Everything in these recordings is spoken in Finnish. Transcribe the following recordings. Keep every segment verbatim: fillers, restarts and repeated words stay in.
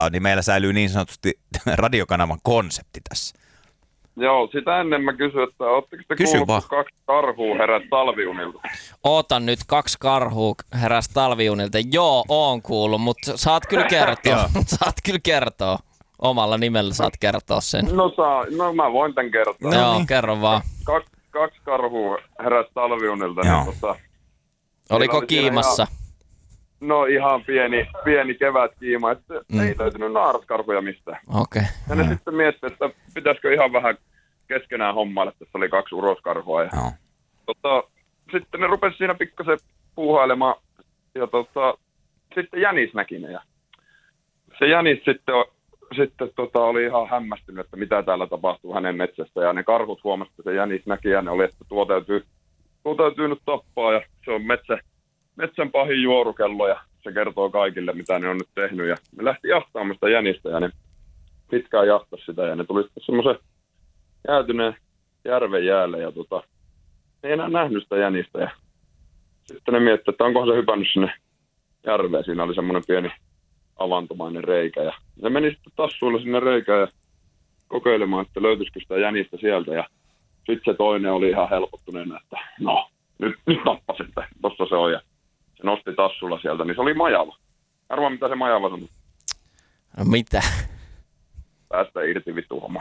niin meillä säilyy niin sanotusti radiokanavan konsepti tässä. Joo, sitä ennen mä kysyin, että ootteko te Kysy kuullut, vaan. kun kaksi karhua heräsi talviunilta? Ootan nyt, kaksi karhua heräs talviunilta. Joo, oon kuullut, mutta saat kyllä kertoa. saat kyllä kertoa. Omalla nimellä saat kertoa sen. No, saa, no mä voin tän kertoa. Joo, niin. Kerro vaan. Kaks, kaksi karhua heräsi talviunilta. Niin tota, oliko oli kiimassa? Ihan, no ihan pieni, pieni kevätkiima, että mm. ei löytynyt naaraskarhuja mistään. Okei. Okay. Ja ne mm. sitten mietti, että pitäisikö ihan vähän keskenään hommailla, että tässä oli kaksi uroskarhua. Ja, no. tota, sitten ne rupesi siinä pikkasen puuhailemaan ja tota, sitten jänis näki ne. Ja se jänis sitten, sitten tota, oli ihan hämmästynyt, että mitä täällä tapahtuu hänen metsästä. Ja ne karhut huomasivat, että se jänis näki ja ne oli, että tuo täytyy, tuo täytyy nyt tappaa. Ja se on metsä, metsän pahin juorukello ja se kertoo kaikille, mitä ne on nyt tehnyt. Ja ne lähti jahtaamaan sitä jänistä ja ne pitkään jahtasi sitä ja ne tuli sitten semmoisen jäätyneen järven jäälle ja tota, ne ei enää nähnyt sitä jänistä ja sitten ne miettivät, että onkohan se hypännyt sinne järveen. Siinä oli semmoinen pieni avantomainen reikä ja ne meni sitten tassuilla sinne reikään ja kokeilemaan, että löytyisikö sitä jänistä sieltä ja sitten se toinen oli ihan helpottuneena, että no, nyt, nyt nappasitte, tossa se on ja se nosti tassulla sieltä, niin se oli majava. Arvaa mitä se majava sanoi. No mitä? Päästä irti vittu homma.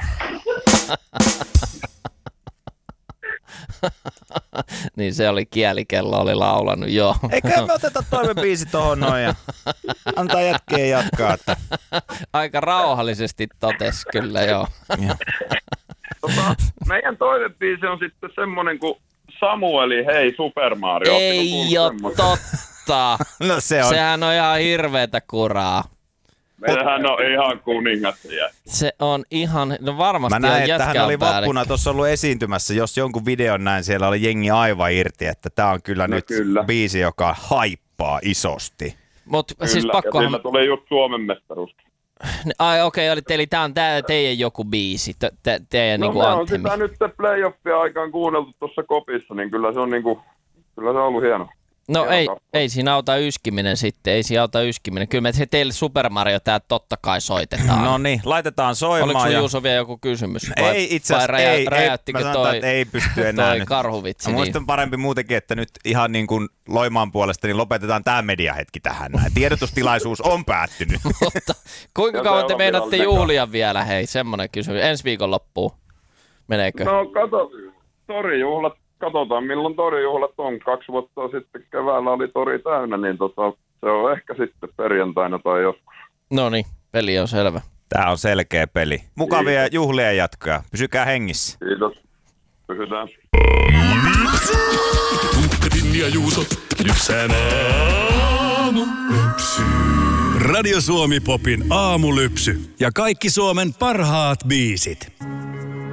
Niin se oli kielikello, oli laulanut, joo. Eikä me oteta toimen biisi tohon noin ja antaa jätkeen jatkaa. Että... Aika rauhallisesti totes kyllä, joo. tota, meidän toinen biisi on sitten semmonen kuin Samueli, hei Super Mario. Ei oo totta. No se on. Sehän on ihan hirveetä kuraa. Meillähän on ihan kuningas. Se on ihan, no varmasti mä näin, on että hän oli päälle. vappuna tuossa ollut esiintymässä. Jos jonkun videon näin, siellä oli jengi aivan irti, että tää on kyllä no nyt kyllä. biisi, joka haippaa isosti. Mut kyllä, siis pakkohan... ja sillä tuli just Suomen mestaruus. Ai okei, okay, eli tää on tää teidän joku biisi, te, te, teidän no, niinku me on anthemi. sitä nyt se playoffia aikaan kuunneltu tuossa kopissa, niin kyllä se on niinku, kyllä se on ollut hieno. No ei, ei siinä auta yskiminen sitten, ei siinä auta yskiminen. Kyllä me teille Super Mario tää totta kai soitetaan. No niin, laitetaan soimaan. Oliko sun ja... Juuso vielä joku kysymys? Vai, ei itse asiassa, räjä, ei, räjäyttikö ei, mä sanotaan, toi, että ei pysty enää toi nyt. karhuvitsi? Mä muistan niin. parempi muutenkin, että nyt ihan niin kuin Loimaan puolesta niin lopetetaan tää mediahetki tähän näin. Tiedotustilaisuus on päättynyt. Mutta kuinka kauan te meinaatte juhlia vielä? Hei, semmonen kysymys. Ensi viikon loppuun. Meneekö? No kato, torijuhlat. Katsotaan, milloin torijuhlat on. Kaksi vuotta sitten keväällä oli tori täynnä, niin tota, se on ehkä sitten perjantaina tai joskus. No niin, peli on selvä. Tää on selkeä peli. Mukavia Kiitos. Juhlia jatkoja. Pysykää hengissä. Kiitos. Pysytään. Tuukkatin ja Juuso, lypsään aamulypsy. Radio Suomi Popin aamulypsy ja kaikki Suomen parhaat biisit.